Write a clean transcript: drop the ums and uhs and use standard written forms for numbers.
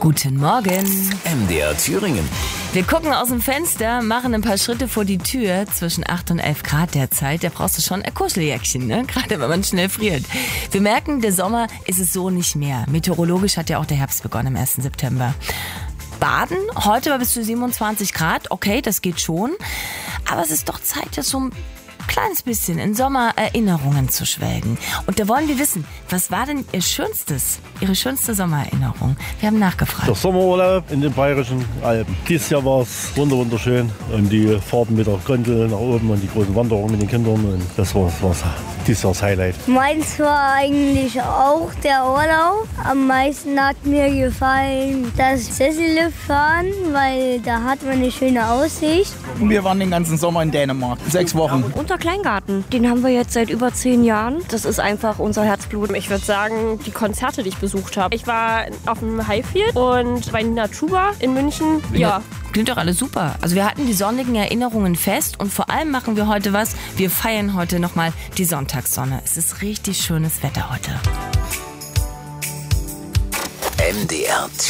Guten Morgen. MDR Thüringen. Wir gucken aus dem Fenster, machen ein paar Schritte vor die Tür. Zwischen 8 und 11 Grad derzeit. Da brauchst du schon ein Kuscheljäckchen, ne? Gerade wenn man schnell friert. Wir merken, der Sommer ist es so nicht mehr. Meteorologisch hat ja auch der Herbst begonnen am 1. September. Baden, heute war bis zu 27 Grad. Okay, das geht schon. Aber es ist doch Zeit, jetzt so ein kleines bisschen in Sommererinnerungen zu schwelgen. Und da wollen wir wissen, was war denn Ihre schönste Sommererinnerung? Wir haben nachgefragt. Der Sommerurlaub in den Bayerischen Alpen. Dieses Jahr war es wunderschön. Und die Fahrten mit der Gondel nach oben und die großen Wanderungen mit den Kindern. Und das war dieses Jahr das Highlight. Meins war eigentlich auch der Urlaub. Am meisten hat mir gefallen das Sesselfahren, weil da hat man eine schöne Aussicht. Wir waren den ganzen Sommer in Dänemark, 6 Wochen. Unser Kleingarten, den haben wir jetzt seit über 10 Jahren. Das ist einfach unser Herzblut. Ich würde sagen, die Konzerte, die ich besucht habe. Ich war auf dem Highfield und bei Nina Chuba in München. Ja. Klingt doch alles super. Also wir halten die sonnigen Erinnerungen fest und vor allem machen wir heute was. Wir feiern heute nochmal die Sonntagssonne. Es ist richtig schönes Wetter heute. MDR Thüringen.